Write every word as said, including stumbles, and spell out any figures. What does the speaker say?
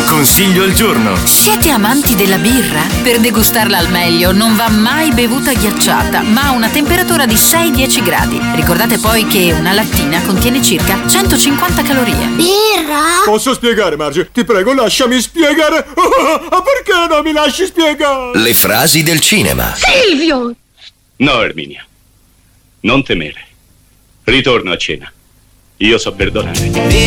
consiglio al giorno. Siete amanti della birra? Per degustarla al meglio non va mai bevuta ghiacciata, ma a una temperatura di sei dieci gradi. Ricordate poi che una lattina contiene circa centocinquanta calorie. Birra? Posso spiegare, Marge? Ti prego, lasciami spiegare. Oh, perché non mi lasci spiegare? Le frasi del cinema. Silvio! No, Erminia, non temere. Ritorno a cena. Io so perdonare.